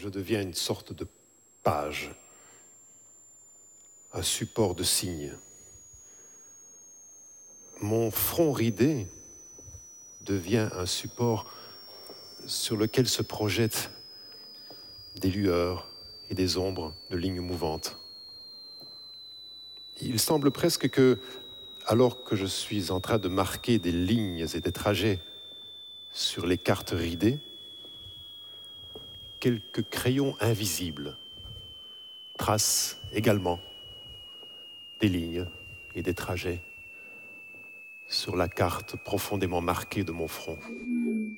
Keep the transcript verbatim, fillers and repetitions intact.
je deviens une sorte de page, un support de signes. Mon front ridé devient un support sur lequel se projettent des lueurs et des ombres de lignes mouvantes. Il semble presque que, alors que je suis en train de marquer des lignes et des trajets sur les cartes ridées, quelques crayons invisibles tracent également des lignes et des trajets sur la carte profondément marquée de mon front.